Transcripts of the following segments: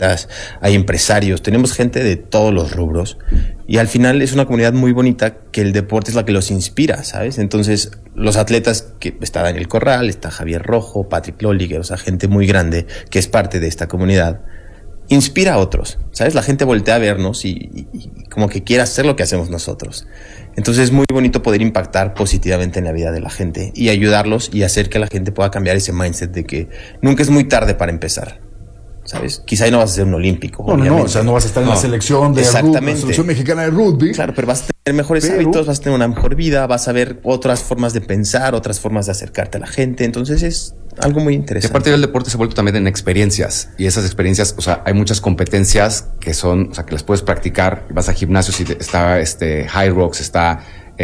atletas, hay empresarios, tenemos gente de todos los rubros y al final es una comunidad muy bonita que el deporte es la que los inspira, ¿sabes? Entonces los atletas, que está Daniel Corral, está Javier Rojo, Patrick Lolliger, o sea, gente muy grande que es parte de esta comunidad, inspira a otros, ¿sabes? La gente voltea a vernos y como que quiere hacer lo que hacemos nosotros. Entonces es muy bonito poder impactar positivamente en la vida de la gente y ayudarlos y hacer que la gente pueda cambiar ese mindset de que nunca es muy tarde para empezar, ¿sabes? Quizá no vas a ser un olímpico. No, o sea, no vas a estar en la selección de rugby, la selección mexicana de rugby. Claro, pero vas a tener mejores hábitos, vas a tener una mejor vida, vas a ver otras formas de pensar, otras formas de acercarte a la gente. Entonces es algo muy interesante. Y aparte del deporte se ha vuelto también en experiencias. Y esas experiencias, o sea, hay muchas competencias que son, o sea, que las puedes practicar. Vas a gimnasios y está High Rocks, está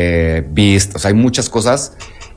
Beast. O sea, hay muchas cosas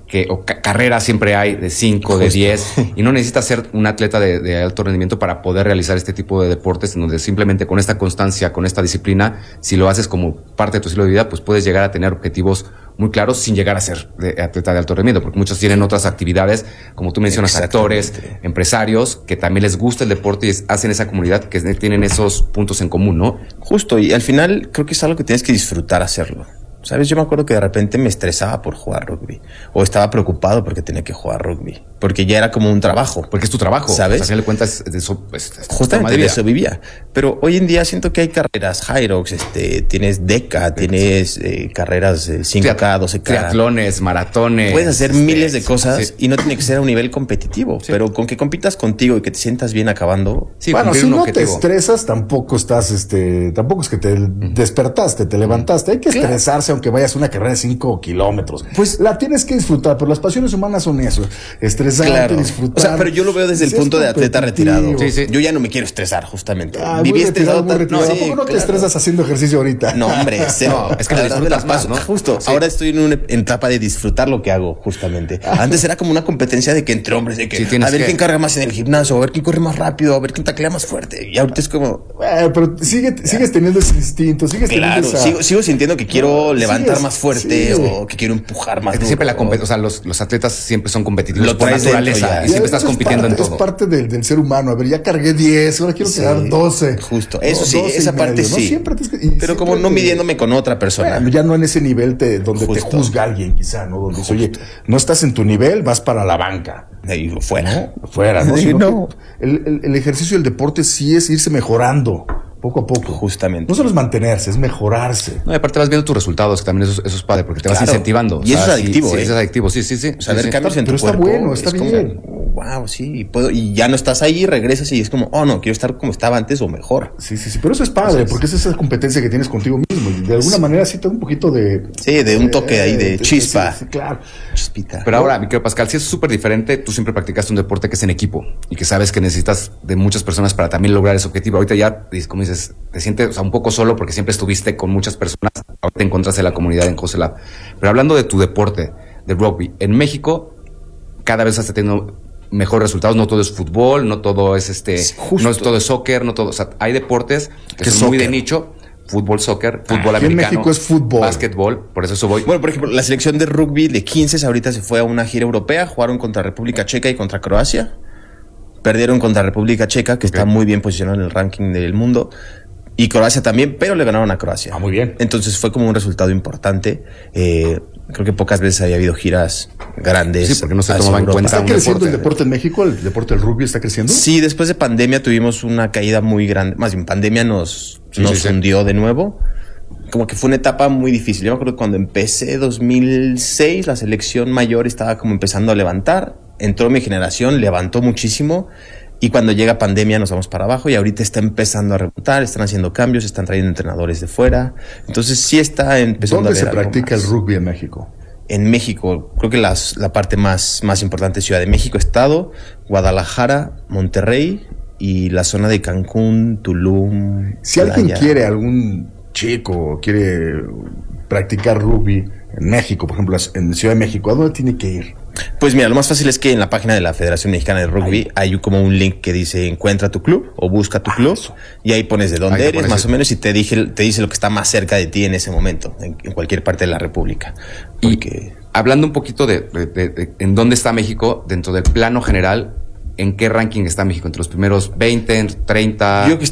o carreras siempre hay de 5, de 10, y no necesitas ser un atleta de alto rendimiento para poder realizar este tipo de deportes, en donde simplemente con esta constancia, con esta disciplina, si lo haces como parte de tu estilo de vida, pues puedes llegar a tener objetivos muy claros sin llegar a ser atleta de alto rendimiento, porque muchos tienen otras actividades, como tú mencionas, actores, empresarios, que también les gusta el deporte y hacen esa comunidad, que tienen esos puntos en común, ¿no? Justo, y al final creo que es algo que tienes que disfrutar hacerlo. ¿Sabes? Yo me acuerdo que de repente me estresaba por jugar rugby. O estaba preocupado porque tenía que jugar rugby. Porque ya era como un trabajo. Porque es tu trabajo. ¿Sabes? O sea, a fin de cuentas, de eso, pues, justamente de eso vivía. Pero hoy en día siento que hay carreras Hyrox, tienes DECA, tienes carreras 5K, 12K. Triatlones, maratones. Puedes hacer miles de cosas y no tiene que ser a un nivel competitivo. Sí. Pero con que compitas contigo y que te sientas bien acabando. Sí, bueno, si no te estresas, tampoco estás, tampoco es que te despertaste, te levantaste. Hay que estresarse aunque vayas a una carrera de 5 kilómetros. Pues la tienes que disfrutar, pero las pasiones humanas son eso. Estresarte, disfrutar. O sea, pero yo lo veo desde el punto de atleta retirado. Sí. Yo ya no me quiero estresar, justamente. Viví estresado. No te estresas haciendo ejercicio ahorita. No, hombre, cero. Es que la disfrutas más, ¿no? Justo. Sí. Ahora estoy en una etapa de disfrutar lo que hago, justamente. Antes era como una competencia de que entre hombres, de que a ver quién carga más en el gimnasio, a ver quién corre más rápido, a ver quién taclea más fuerte. Y ahorita es como... pero sigues teniendo ese instinto, teniendo sigo sintiendo que quiero levantar más fuerte o que quiero empujar más. Es que siempre o sea, los atletas siempre son competitivos por naturaleza y siempre estás compitiendo en todo. Es parte del ser humano. A ver, ya cargué 10, ahora quiero cargar 12. Justo, eso sí, esa parte sí. Siempre pero como no midiéndome con otra persona. Ya no en ese nivel donde te juzga alguien, quizá, ¿no? Donde dice, oye, no estás en tu nivel, vas para la banca. Y fuera. Fuera, ¿no? No. El ejercicio del deporte sí es irse mejorando. Poco a poco. Justamente. No solo es mantenerse, es mejorarse. No, y aparte vas viendo tus resultados, que también eso es padre, porque te vas incentivando. Y eso es adictivo, sí, eso es adictivo, sí. O sea, ver cambios en tu cuerpo. Pero está bueno, está bien. Wow, sí, y ya no estás ahí, regresas y es como, no, quiero estar como estaba antes o mejor. Sí, pero eso es padre, porque es esa competencia que tienes contigo mismo. Y de alguna manera sí te da un poquito de... Sí, de un toque ahí de chispa. Sí, claro. Chispita. Pero ahora, mi querido Pascal, si es súper diferente, tú siempre practicaste un deporte que es en equipo y que sabes que necesitas de muchas personas para también lograr ese objetivo. Ahorita ya, como dices, te sientes un poco solo porque siempre estuviste con muchas personas. Ahora te encontraste en la comunidad en CrossFit. Pero hablando de tu deporte, de rugby, en México cada vez estás teniendo mejores resultados. No todo es fútbol, no todo es no todo es soccer, no todo. O sea, hay deportes que son muy de nicho. Fútbol, soccer, fútbol americano. En México es fútbol. Básquetbol, por eso voy. Bueno, por ejemplo, la selección de rugby de 15 ahorita se fue a una gira europea. Jugaron contra República Checa y contra Croacia. Perdieron contra República Checa, que está muy bien posicionado en el ranking del mundo. Y Croacia también, pero le ganaron a Croacia. Muy bien. Entonces fue como un resultado importante. Creo que pocas veces había habido giras grandes. Sí, porque no se tomaba en cuenta. ¿Está creciendo el deporte en México? ¿El deporte del rugby está creciendo? Sí, después de pandemia tuvimos una caída muy grande. Más bien, pandemia nos hundió de nuevo. Como que fue una etapa muy difícil. Yo me acuerdo que cuando empecé 2006, la selección mayor estaba como empezando a levantar. Entró mi generación, levantó muchísimo. Y cuando llega pandemia nos vamos para abajo y ahorita está empezando a remontar, están haciendo cambios, están trayendo entrenadores de fuera. Entonces sí está empezando a ver. ¿Dónde se practica el rugby en México? En México, creo que la parte más importante es Ciudad de México, Estado, Guadalajara, Monterrey y la zona de Cancún, Tulum. Si alguien quiere, algún chico quiere practicar rugby en México, por ejemplo, en Ciudad de México, ¿a dónde tiene que ir? Pues mira, lo más fácil es que en la página de la Federación Mexicana de Rugby hay como un link que dice encuentra tu club o busca tu club y ahí pones de dónde eres más o menos y te dice lo que está más cerca de ti en ese momento, en cualquier parte de la República. Porque... Y hablando un poquito de en dónde está México, dentro del plano general, ¿en qué ranking está México? ¿Entre los primeros 20, 30? Yo que